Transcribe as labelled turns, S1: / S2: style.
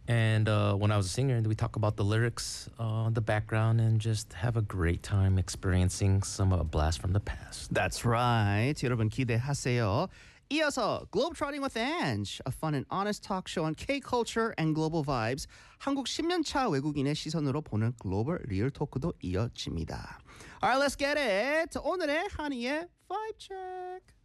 S1: And when I was a singer, we talk about the lyrics, the background, and just have a great time experiencing some blast from the past.
S2: That's right. 여러분 기대하세요. 이어서 Globetrotting with Ange, a fun and honest talk show on K-culture and global vibes. 한국 10년차 외국인의 시선으로 보는 글로벌 리얼 토크도 이어집니다. Alright, let's get it. 오늘의 한이의 vibe check.